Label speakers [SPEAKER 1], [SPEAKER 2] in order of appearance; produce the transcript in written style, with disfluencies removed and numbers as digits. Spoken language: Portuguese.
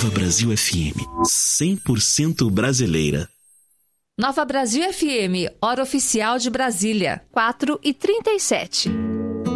[SPEAKER 1] Nova Brasil FM, 100% brasileira.
[SPEAKER 2] Nova Brasil FM, hora oficial de Brasília,
[SPEAKER 3] 4h37.